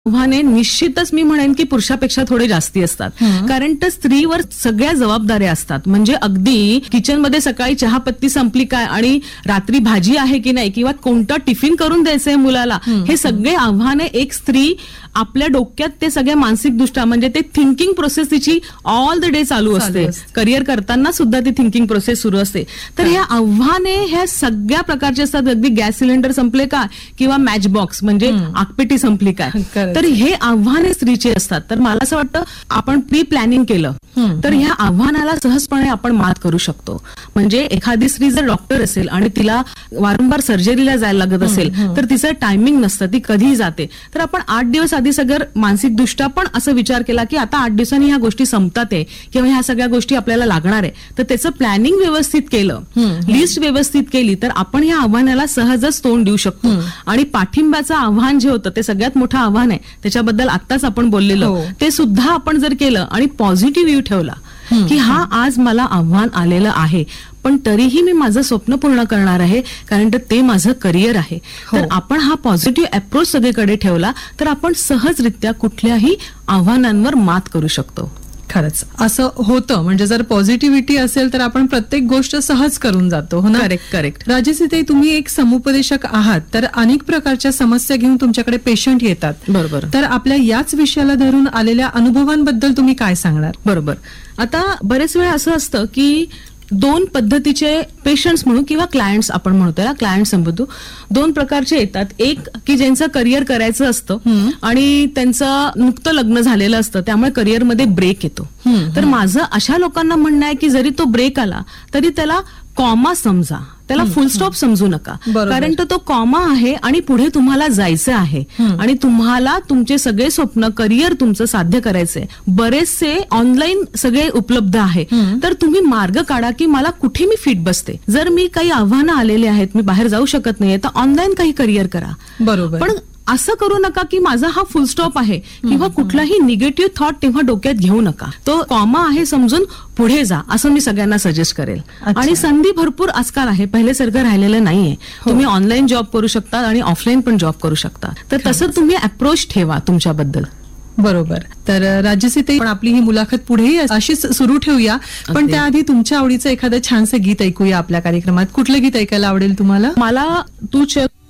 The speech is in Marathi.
आव्हाने निश्चितच मी म्हणेन की पुरुषापेक्षा थोडे जास्ती असतात. कारण तर स्त्रीवर सगळ्या जबाबदाऱ्या असतात. म्हणजे अगदी किचनमध्ये सकाळी चहापत्ती संपली काय आणि रात्री भाजी आहे की नाही किंवा कोणतं टिफिन करून द्यायचंय मुलाला, हे सगळे आव्हाने एक स्त्री आपल्या डोक्यात ते सगळ्या मानसिक दृष्ट्या म्हणजे ते थिंकिंग प्रोसेस तिची ऑल द डे चालू असते. करिअर करताना सुद्धा ती थिंकिंग प्रोसेस सुरू असते. तर ह्या आव्हाने ह्या सगळ्या प्रकारचे असतात. अगदी गॅस सिलेंडर संपले का किंवा मॅच बॉक्स म्हणजे आगपेटी संपली काय, तर हे आव्हाने स्त्रीचे असतात. तर मला असं वाटतं आपण प्री प्लॅनिंग केलं तर ह्या आव्हानाला सहजपणे आपण मात करू शकतो. म्हणजे एखादी स्त्री जर डॉक्टर असेल आणि तिला वारंवार सर्जरीला जायला लागत असेल तर तिचं टायमिंग नसतं, ती कधीही जाते. तर आपण 8 दिवस आधी सगळं मानसिक दृष्ट्या पण असं विचार केला की आता 8 दिवसांनी ह्या गोष्टी संपतात आहे किंवा ह्या सगळ्या गोष्टी आपल्याला लागणार आहे, तर त्याचं प्लॅनिंग व्यवस्थित केलं, लिस्ट व्यवस्थित केली तर आपण ह्या आव्हानाला सहजच तोंड देऊ शकतो. आणि पाठिंब्याचं आव्हान जे होतं ते सगळ्यात मोठं आव्हान आहे, त्याच्याबद्दल आत्ताच आपण बोललेलो, ते सुद्धा आपण जर केलं आणि पॉझिटिव्ह व्ह्यू ठेवला की हा आज मला आव्हान आलेलं आहे पण तरीही मी माझं स्वप्न पूर्ण करणार आहे कारण ते माझं करिअर आहे. तर आपण हा पॉझिटिव्ह अप्रोच सगळीकडे ठेवला तर आपण सहजरित्या कुठल्याही आव्हानांवर मात करू शकतो. खरंच असं होतं. म्हणजे जर पॉझिटिव्हिटी असेल तर आपण प्रत्येक गोष्ट सहज करून जातो. हो ना? करेक्ट. राजेसीताई, तुम्ही एक समुपदेशक आहात तर अनेक प्रकारच्या समस्या घेऊन तुमच्याकडे पेशंट येतात. बरोबर. तर आपल्या याच विषयाला धरून आलेल्या अनुभवांबद्दल तुम्ही काय सांगणार? बरोबर. आता बरेच वेळा असं असतं की 2 पद्धतीचे पेशंट्स म्हणू किंवा क्लायंट्स आपण म्हणतो, त्याला क्लायंट संबोधू, 2 प्रकारचे येतात. एक की ज्यांचं करिअर करायचं असतं आणि त्यांचं नुकतं लग्न झालेलं असतं त्यामुळे करिअरमध्ये ब्रेक येतो. तर माझं अशा लोकांना म्हणणं आहे की जरी तो ब्रेक आला तरी त्याला कॉमा समजा, त्याला फुल स्टॉप समजू नका. कारण तो कॉमा आहे आणि पुढे तुम्हाला जायचं आहे आणि तुम्हाला तुमचे सगळे स्वप्न, करिअर तुमचं साध्य करायचंय. बरेचसे ऑनलाईन सगळे उपलब्ध आहे, तर तुम्ही मार्ग काढा की मला कुठे मी फिट बसते. जर मी काही आव्हानं आलेले आहेत, मी बाहेर जाऊ शकत नाहीये, तर ऑनलाईन काही करिअर करा. बरोबर. पण असं करू नका की माझा हा फुल स्टॉप आहे किंवा कुठलाही निगेटिव्ह थॉट तेव्हा डोक्यात घेऊ नका. तो कॉमा आहे समजून पुढे जा, असं मी सगळ्यांना सजेस्ट करेल. आणि संधी भरपूर आजकाल आहे, पहिल्यासारखं राहिलेलं नाहीये. तुम्ही ऑनलाईन जॉब करू शकता आणि ऑफलाईन पण जॉब करू शकता. तर तसं तुम्ही अप्रोच ठेवा तुमच्याबद्दल. बरोबर. तर राजेसीताई, पण आपली ही मुलाखत पुढेही अशीच सुरू ठेवूया. पण त्याआधी तुमच्या आवडीचं एखादं छानसं गीत ऐकूया आपल्या कार्यक्रमात. कुठलं गीत ऐकायला आवडेल तुम्हाला? मला तू